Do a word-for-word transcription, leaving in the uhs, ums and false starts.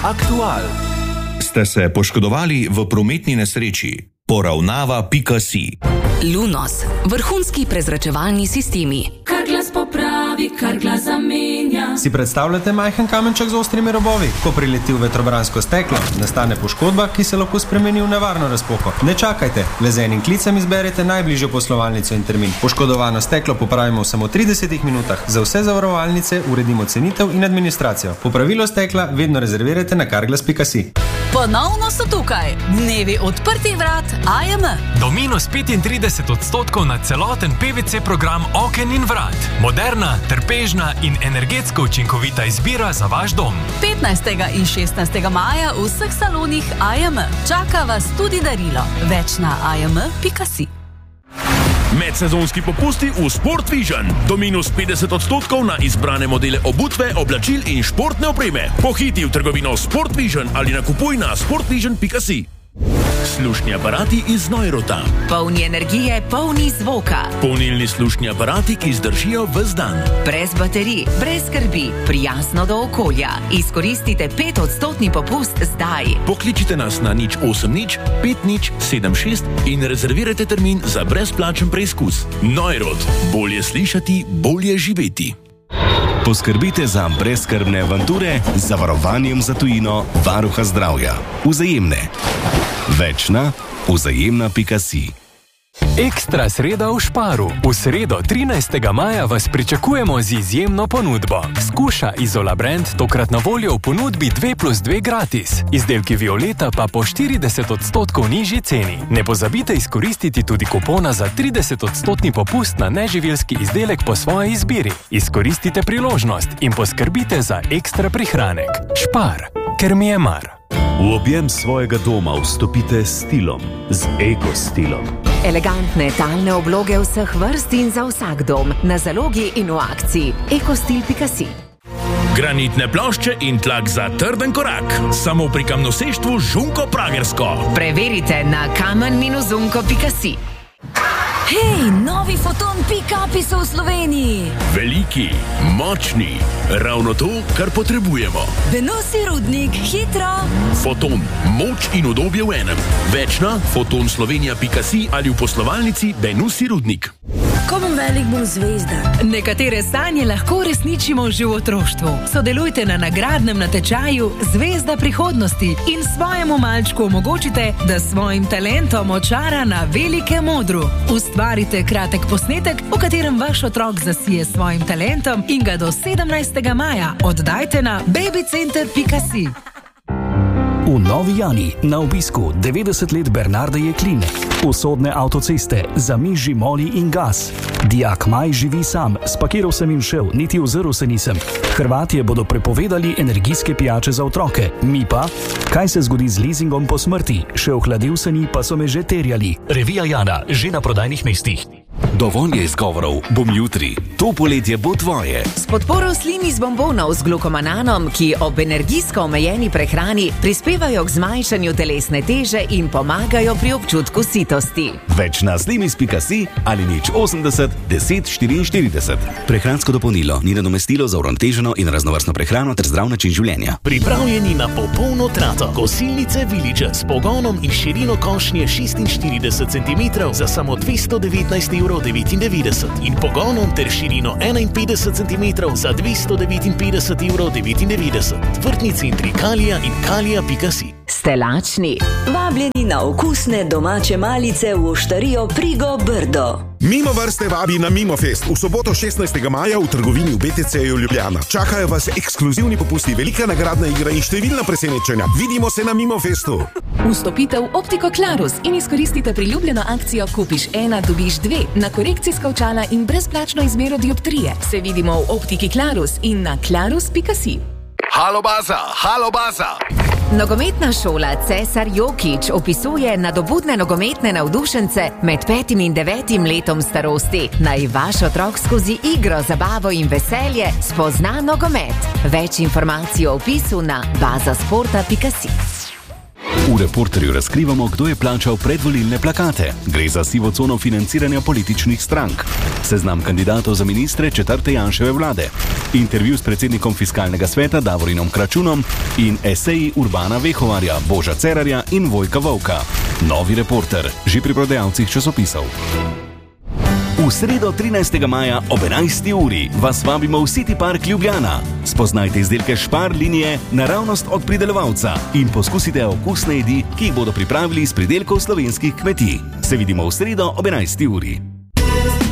Aktual. Ste se poškodovali v prometni nesreči? Poravnava pika si. Lunos. Vrhunski prezračevalni sistemi. Kar glas popravi, kar glas zamenja. Si predstavljate majhen kamenček z ostrimi robovi? Ko prileti v vetrobransko steklo, nastane poškodba, ki se lahko spremeni v nevarno razpoko. Ne čakajte, le z enim klicem izberete najbližjo poslovalnico in termin. Poškodovano steklo popravimo v samo tridesetih minutah. Za vse zavarovalnice uredimo cenitev in administracijo. Popravilo stekla vedno rezervirajte na carglass pika si. Ponovno so tukaj dnevi odprtih vrat A M. Do minus petintrideset odstotkov na celoten P V C program oken in vrat. Moderna, trpežna in energetsko učinkovita izbira za vaš dom. petnajstega in šestnajstega maja v vseh salonih A M. Čaka vas tudi darilo. Več na a m pika si. Medsezonski popusti v Sport Vision. Do minus petdeset odstotkov na izbrane modele obutve, oblačil in športne opreme. Pohiti v trgovino Sport Vision ali nakupuj na sportvision pika si. Slušni aparati iz Neurota. Polni energije, polni zvoka. Polnilni slušni aparati, ki zdržijo ves dan. Brez baterij, brez skrbi, prijazno do okolja. Izkoristite pet odstotni popust zdaj. Pokličite nas na nič osem nič pet nič sedem šest in rezervirajte termin za brezplačen preizkus. Neurot. Bolje slišati, bolje živeti. Poskrbite za brezskrbne avanture z zavarovanjem za tujino Varuha zdravja. Vzajemne. Več na vzajemna pika si. Ekstra sreda v Šparu. V sredo trinajstega maja vas pričakujemo z izjemno ponudbo. Skuša Izola brand tokrat na voljo v ponudbi dve plus dve gratis. Izdelki Violeta pa po štirideset odstotkov nižji ceni. Ne pozabite izkoristiti tudi kupona za trideset odstotni popust na neživilski izdelek po svoji izbiri. Izkoristite priložnost in poskrbite za ekstra prihranek. Špar, ker mi je mar. V objem svojega doma vstopite s stilom, z ekostilom. Elegantne talne obloge vseh vrst in za vsak dom. Na zalogi in v akciji. ekostil pika si. Granitne plošče in tlak za trden korak. Samo pri kamnoseštvu Žunko Pragersko. Preverite na kamen dash zunko pika si. Hej, novi Foton pick-upi so v Sloveniji. Veliki, močni, ravno to, kar potrebujemo. Benosi Rudnik, hitro. Foton, moč in udobje v enem. Več na foton slovenija pika si ali v poslovalnici Benosi Rudnik. Ko bom velik, bom zvezda. Nekatere sanje lahko resničimo že v otroštvu. Sodelujte na nagradnem natečaju Zvezda prihodnosti in svojemu malčku omogočite, da svojim talentom očara na velikem odru. Ustvarite kratek posnetek, v katerem vaš otrok zasije svojim talentom in ga do sedemnajstega maja oddajte na babycenter pika si. V Novi Jani na obisku devetdeset let Bernarda Jekline. Usodne avtoceste, zamiži moli in gas. Dijak Maj živi sam, spakiral sem in šel, niti ozrl se nisem. Hrvatje bodo prepovedali energijske pijače za otroke. Mi pa? Kaj se zgodi z leasingom po smrti? Še ohladil se ni, pa so me že terjali. Revija Jana, že na prodajnih mestih. Dovolj je izgovorov, bom jutri. To poletje bo tvoje. S podporo slim iz bombonov z glukomananom, ki ob energijsko omejeni prehrani prispevajo k zmanjšanju telesne teže in pomagajo pri občutku sitosti. Več na slimis pika si ali nič osemdeset deset štiriinštirideset. Prehransko dopolnilo ni nadomestilo za uravnoteženo in raznovrstno prehrano ter zdrav način življenja. Pripravljeni na popolno trato. Kosilnice Village s pogonom in širino košnje šestinštirideset centimetrov za samo dvesto devetnajst evrov devetindevetdeset in pogonom ter širino enainpetdeset centimetrov za dvesto devetinpetdeset evrov devetindevetdeset. Vrtnici in trikalija in kalija pika si. Ste lačni? Vabljeni na okusne domače malice v oštarijo Prigo Brdo. Mimo vrste vabi na Mimofest v soboto šestnajstega maja v trgovini v B T C-ju Ljubljana. Čakajo vas ekskluzivni popusti, velika nagradna igra in številna presenečenja. Vidimo se na Mimofestu. Vstopite v Optiko Klarus in izkoristite priljubljeno akcijo Kupiš ena, dobiš dve na korekcijska očala in brezplačno izmero dioptrije. Se vidimo v Optiki Klarus in na klarus pika si. Halo baza, halo baza. Nogometna šola Cesar Jokić opisuje nadobudne nogometne navdušence med petim in devetim letom starosti. Naj vaš otrok skozi igro, zabavo in veselje spozna nogomet. Več informacij o opisu na baza sporta pika si. V Reporterju razkrivamo, kdo je plačal predvolilne plakate. Gre za sivo cono financiranja političnih strank. Seznam kandidatov za ministre četrte Janševe vlade. Intervju s predsednikom fiskalnega sveta Davorinom Kračunom in eseji Urbana Vehovarja, Boža Cerarja in Vojka Volka. Novi Reporter, že pri prodajalcih časopisov. V sredo trinajstega maja ob enajsti uri vas vabimo v City Park Ljubljana. Spoznajte izdelke Spar linije naravnost od pridelovalca in poskusite okusne jedi, ki jih bodo pripravili iz pridelkov slovenskih kmetij. Se vidimo v sredo ob enajsti uri.